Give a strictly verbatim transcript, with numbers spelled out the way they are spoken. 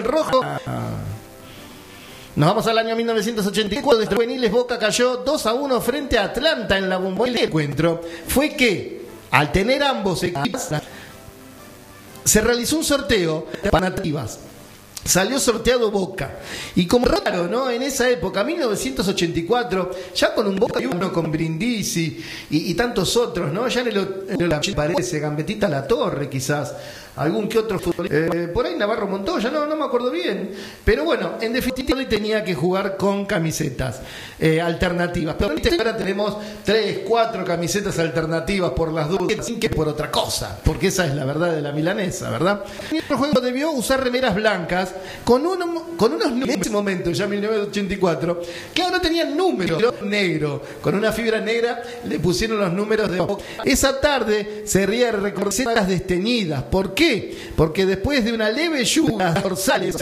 rojo. Nos vamos al año mil novecientos ochenta y cuatro. De juveniles, Boca cayó dos a uno frente a Atlanta en la Bombonera. El encuentro fue que, al tener ambos equipos, se realizó un sorteo para nativas. Salió sorteado Boca. Y como raro, ¿no? En esa época, mil novecientos ochenta y cuatro, ya con un Boca y uno con Brindisi y, y tantos otros, ¿no? Ya en el, en el parece Gambetita La Torre, quizás. Algún que otro futbolista. Eh, por ahí Navarro Montoya, no, no me acuerdo bien. Pero bueno, en definitiva hoy tenía que jugar con camisetas eh, alternativas. Pero ahora tenemos tres, cuatro camisetas alternativas por las dudas, sin que por otra cosa. Porque esa es la verdad de la milanesa, ¿verdad? El juego debió usar remeras blancas con, uno, con unos números en ese momento, ya en mil novecientos ochenta y cuatro, que ahora tenían números negro. Con una fibra negra le pusieron los números de Boca. Esa tarde se ría de recordetas desteñidas. ¿Por qué? Porque después de una leve lluvia dorsales